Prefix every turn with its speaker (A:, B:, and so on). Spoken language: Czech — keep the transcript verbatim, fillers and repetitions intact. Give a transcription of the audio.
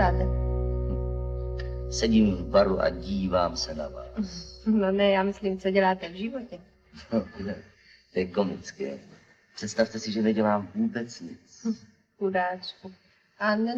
A: děláte?
B: Sedím v baru a dívám se na vás.
A: No ne, já myslím, co děláte v životě.
B: No, ne, to je komické. Představte si, že nedělám vůbec nic.
A: Chudáčku. A ne